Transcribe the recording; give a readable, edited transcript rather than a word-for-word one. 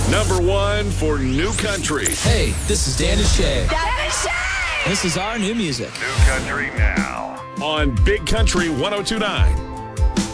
Number one for New Country. Hey, this is Dan and Shay. Dan and Shay! This is our new music. New Country now. On Big Country 102.9.